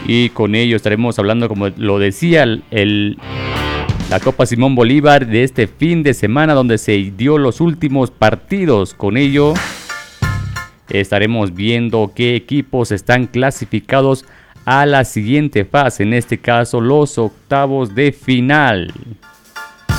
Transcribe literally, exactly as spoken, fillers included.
Y con ello estaremos hablando, como lo decía, el, el, la Copa Simón Bolívar de este fin de semana, donde se dio los últimos partidos. Con ello estaremos viendo qué equipos están clasificados a la siguiente fase, en este caso los octavos de final.